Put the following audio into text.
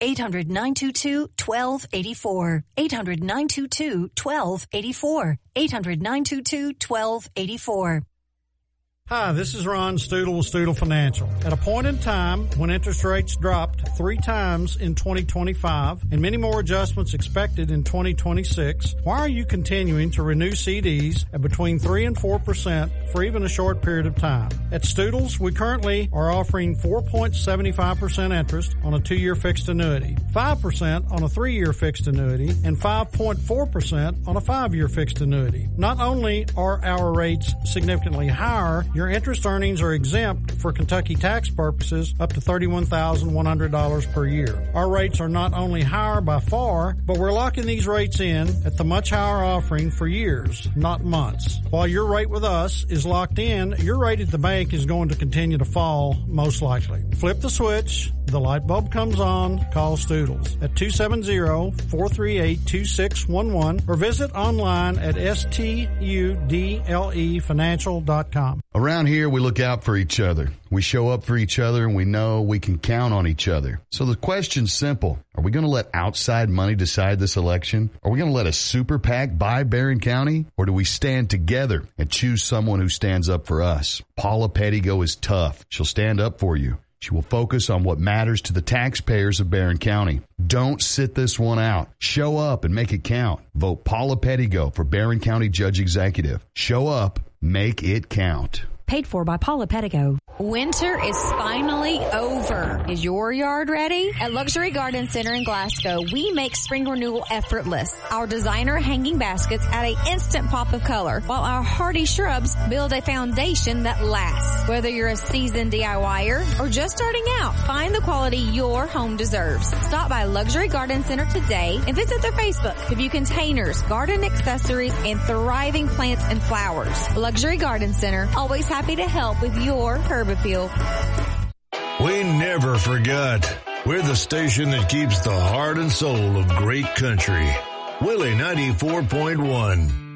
800-922-1284. 800-922-1284. 800-922-1284. Hi, this is Ron Stoodle with Stoodle Financial. At a point in time when interest rates dropped 3 times in 2025 and many more adjustments expected in 2026, why are you continuing to renew CDs at between 3 and 4% for even a short period of time? At Stoodles, we currently are offering 4.75% interest on a 2-year fixed annuity, 5% on a 3-year fixed annuity, and 5.4% on a 5-year fixed annuity. Not only are our rates significantly higher, your interest earnings are exempt for Kentucky tax purposes up to $31,100 per year. Our rates are not only higher by far, but we're locking these rates in at the much higher offering for years, not months. While your rate with us is locked in, your rate at the bank is going to continue to fall, most likely. Flip the switch, the light bulb comes on, call Stoodles at 270-438-2611 or visit online at studlefinancial.com. Around here, we look out for each other. We show up for each other, and we know we can count on each other. So the question's simple. Are we going to let outside money decide this election? Are we going to let a super PAC buy Barron County? Or do we stand together and choose someone who stands up for us? Paula Pettigo is tough. She'll stand up for you. She will focus on what matters to the taxpayers of Barron County. Don't sit this one out. Show up and make it count. Vote Paula Pettigo for Barron County Judge Executive. Show up, make it count. Paid for by Paula Pettigo. Winter is finally over. Is your yard ready? At Luxury Garden Center in Glasgow, we make spring renewal effortless. Our designer hanging baskets add an instant pop of color, while our hardy shrubs build a foundation that lasts. Whether you're a seasoned DIYer or just starting out, find the quality your home deserves. Stop by Luxury Garden Center today and visit their Facebook to view containers, garden accessories, and thriving plants and flowers. Luxury Garden Center, always happy to help with your herb appeal. We never forget. We're the station that keeps the heart and soul of great country. Willie 94.1.